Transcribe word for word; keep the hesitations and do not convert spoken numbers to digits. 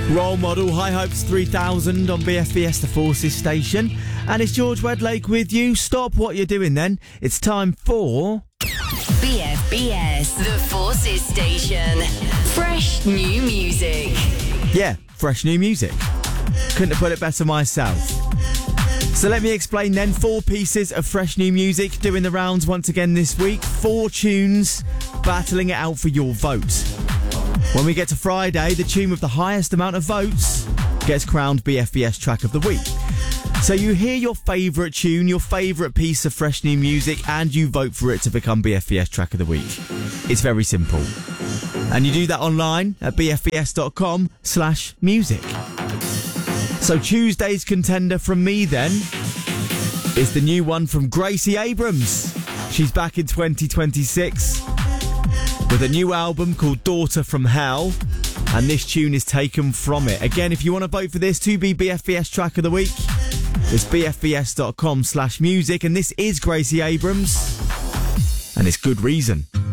Role Model, High Hopes three thousand on B F B S, the Forces station. And it's George Wedlake with you. Stop what you're doing then. It's time for... B F B S, the Forces station. Fresh new music. Yeah, fresh new music. Couldn't have put it better myself. So let me explain then. Four pieces of fresh new music doing the rounds once again this week. Four tunes battling it out for your vote. When we get to Friday, the tune with the highest amount of votes gets crowned B F B S Track of the Week. So you hear your favourite tune, your favourite piece of fresh new music, and you vote for it to become B F B S Track of the Week. It's very simple. And you do that online at bfbs.com slash music. So Tuesday's contender from me then is the new one from Gracie Abrams. She's back in twenty twenty-six with a new album called Daughter from Hell, and this tune is taken from it. Again, if you want to vote for this to be B F B S Track of the Week, it's bfbs.com slash music, and this is Gracie Abrams, and it's good reason.